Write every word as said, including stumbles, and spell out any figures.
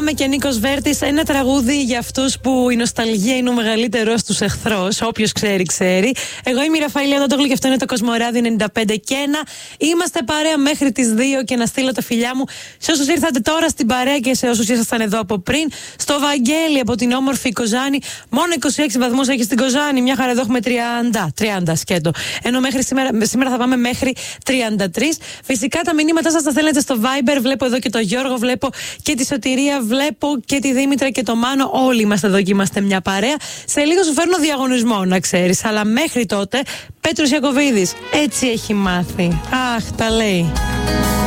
Πάμε και Νίκος Βέρτης. Ένα τραγούδι για αυτούς που η νοσταλγία είναι ο μεγαλύτερος τους εχθρός. Όποιος ξέρει, ξέρει. Εγώ είμαι η Ραφαήλ Αντόγλου και αυτό είναι το Κοσμοράδιο ενενήντα πέντε και ένα. Είμαστε παρέα μέχρι τις δύο και να στείλω τα φιλιά μου σε όσους ήρθατε τώρα στην παρέα και σε όσους ήσασταν εδώ από πριν. Στο Βαγγέλη από την όμορφη Κοζάνη. Μόνο είκοσι έξι βαθμούς έχει στην Κοζάνη. Μια χαρά εδώ έχουμε τριάντα. τριάντα σκέτο. Ενώ μέχρι σήμερα, σήμερα θα πάμε μέχρι τριάντα τρία. Φυσικά τα μηνύματά σας τα στέλνετε στο Viber. Βλέπω εδώ και το Γιώργο, βλέπω και τη Σωτηρία, βλέπω και τη Δήμητρα και το Μάνο. Όλοι είμαστε εδώ και είμαστε μια παρέα. Σε λίγο σου φέρνω διαγωνισμό, να ξέρεις. Αλλά μέχρι τότε, Πέτρος Ιακωβίδης. Έτσι έχει μάθει. Αχ, τα λέει.